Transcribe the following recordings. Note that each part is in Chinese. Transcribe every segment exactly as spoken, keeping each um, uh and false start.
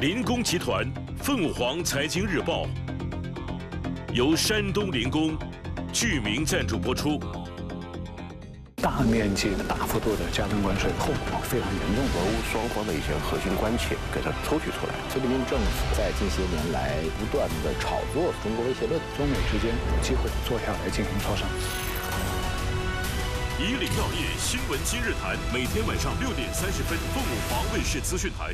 林工集团凤凰财经日报由山东林工居民赞助播出。 大面积的、大幅度的加征关税，后果非常严重。 俄乌双方的一些核心关切给它抽取出来。 菲律宾政府在近些年来不断的炒作中国威胁论， 中美之间有机会坐下来进行磋商。 以岭药业新闻今日谈，每天晚上六点三十分，凤凰卫视资讯台。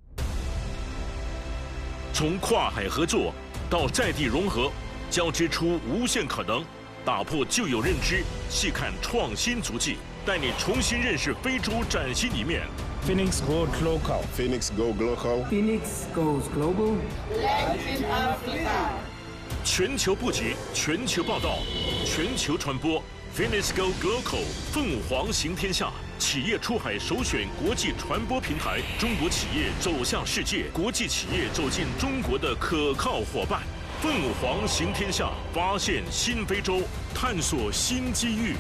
从跨海合作到在地融合，交织出无限可能。打破旧有认知，细看创新足迹，带你重新认识非洲崭新一面。 Phoenix Goes Global. Phoenix Go Global. Phoenix Goes Global. Latin Africa. 全球布局，全球报道，全球传播。Phoenix Go Global， 凤凰行天下，企业出海首选国际传播平台，中国企业走向世界，国际企业走进中国的可靠伙伴。凤凰行天下，发现新非洲，探索新机遇。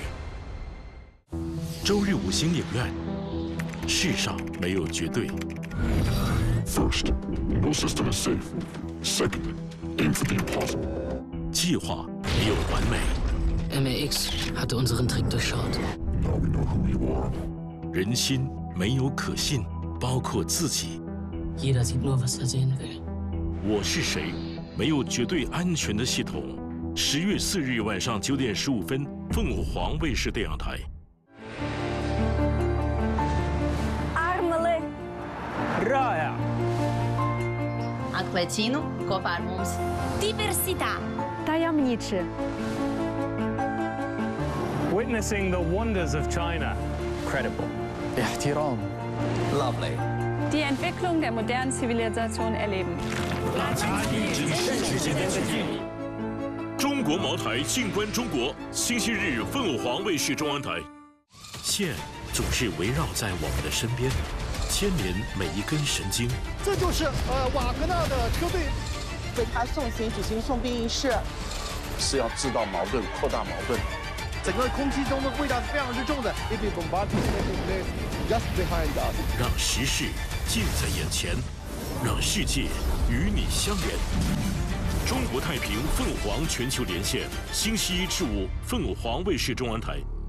周日五星影院，世上没有绝对。 First, no system is safe. Second, aim for the impossible. 计划没有完美。 M A X hatte unseren Trick durchschaut. Now we know who you are. 人心没有可信，包括自己。 Jeder sieht nur, was er sehen will. 我是谁？没有绝对安全的系统。十月四日晚上九点十五分，凤凰卫视电影台。 Armele. Raja. Atklēcinu kopā ar mums. Diversitā. Tajemniczy. Witnessing the wonders of China. Credible. Ihtiram. Lovely. Die Entwicklung der modernen Zivilisation erleben. 中国茅台静观中国，星期日凤凰卫视中央台。线总是围绕在我们的身边，牵连每一根神经。 这就是呃瓦格纳的车队， 为他送行举行送殡仪式， 是要制造矛盾，扩大矛盾。 整个空气中的味道是非常之重的。Just behind us， 让时事近在眼前，让世界与你相连。中国太平凤凰全球连线，星期一至五凤凰卫视中央台。